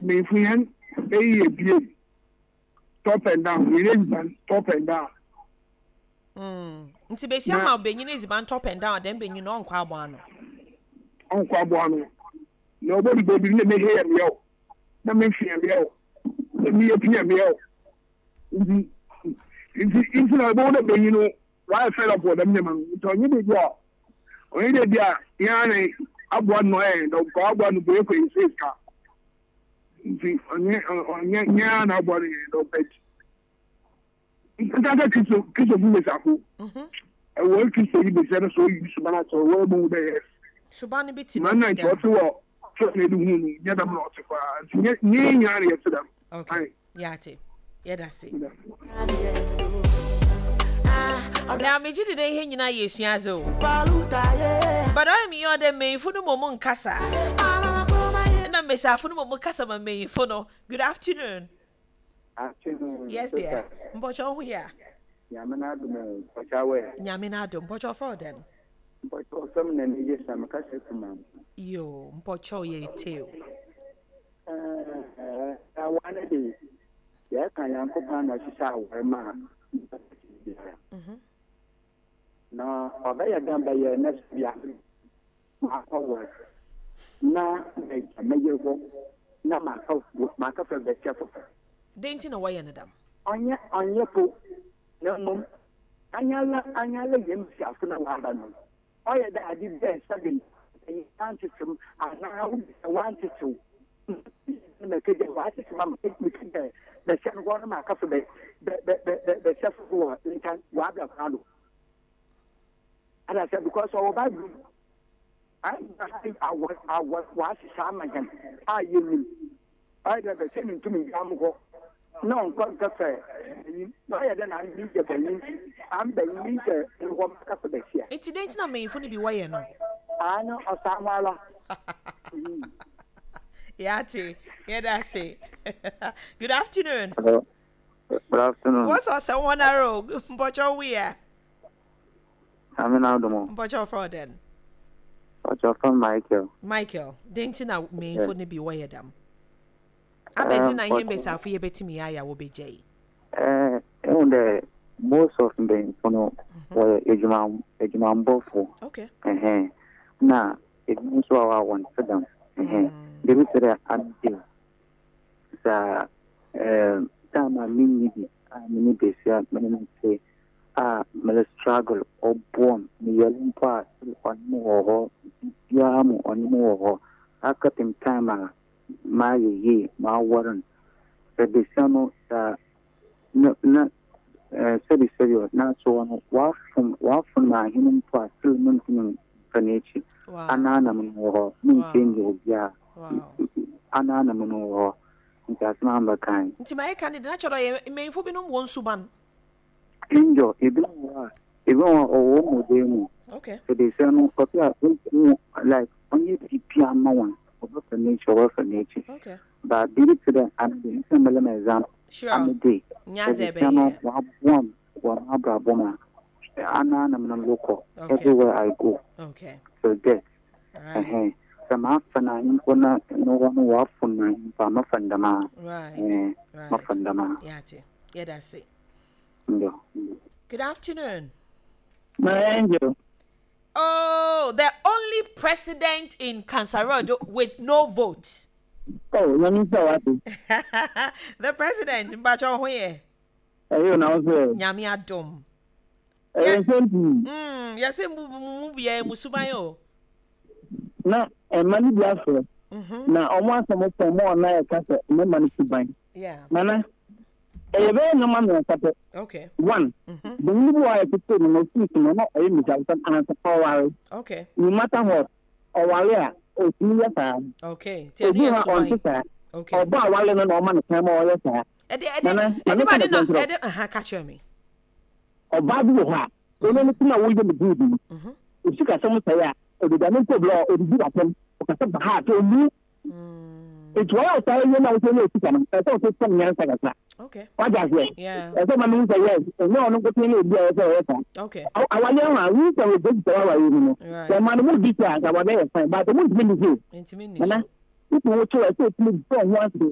me friend, a top and down, we raise top and down. Nti be sia ma benyin eziban top and down then benyin on kwa abo ano. Nobody go be me here me out. Na me fear me out. Me appear me out. If na about the benyin why fell up with them man. So you dey go. Only dey dia yan abo no no ko abo no be ko isi ka. Nti onye na abo no bet. Nta kiso bu mesafo. E wo kiso yi be se no so yi subana so wo mu dey. Subani biti na. Man na to wo so ne du hu ni ya da mo so kwa. Ni nya na yeso da. Okay. Yate. Yeah that's it. Now me jidi dey he nyina yesua zo. But I am your the main funu mo nkasa. Na mesafo no mo kasa ma main funu. Good afternoon. Afternoon. Yes, dear. Mbocho here. Nyamena dum Pochawe. Nyamena dum Pocho for then. Pocho some na nije sam kase kuma. Yo, Mpocho ye teo. I wanna be. Ya kan yankopa na sisa wema. Na obeya gamba ye next year. Ma forward. Na meje na ma ka for the chef. Denti na waye nadam. Onye po. Na mum. Anyala yem shafu na wada no. Oye da adi be sabi. You can't to and wanted to. Me kede wati mama me kede the chef go na ka for the chef go can wada kado. And I said because our Bible I was Samagan. You I never seen to me go. No, God cafe. No, then I need the penny. I'm the leader in one cafe here. It's didn't na me funny be why no. I know a Samala. Yati, yeah, that's it. Good afternoon. Hello. Good afternoon. What's also one arrow? Mbocho we are. I'm in Adamo. Mbocho for then. Mbocho from Michael, didn't na me funny be why them. Abesi na him besa for ye betimi aya wo beje. Most of them were ejuma mbofo. Okay. Na it means wa one for them. They will say ade. Sa tama mini besia mini say me struggle or born me yalimpa on mo yamu on mo akatim time ma ye ma warren the besano na serio na so no wa from ma hinum pa still mentioning fanichi anana mo min change ya anana mo nta sama ba kan nti mai kan de na choro ye menfo binom won suban injo even o mo demu okay the besano kopia like only people amount of nature. Okay. But did it to the and the exam. Sure. I'm day. Nyaze one abra I'm local. Everywhere I go. Okay. So that. Right. Some afternoon in corner no one who are for nine for my fandama. Right. My fandama. Yeah, that's it. No. Good afternoon. My angel. Oh, the only president in Kansarado with no vote. Oh, let me say what. The president, Mbacho Hoye. You know, sir. Nyami Adom. Yes, Musumayo. Na money biafra. Na almost more na e kasa no money to buy. Yeah. Mana ebe no man no kasa. Okay. One. The new boy to no see no no e mi jauta ana ta power. Okay. No matter what. O wale o tiya ta. Okay. Tell me so. Okay. O ba wale no man kan mo ya ta. Ede catch me. O ba du ha. O no ni na wo je me good. O sika so mo say ya. O de no ko blo o di atem. O ka ba ha to lu. It's why I tell you now to sika no. I thought it's some yan saka. Okay. What does it? Yeah. I said, man, yes. No, go to you. Okay. I want we can go to our you. The man will be there, but they fine. But the would be here. Intimate. People will try to please don't want to.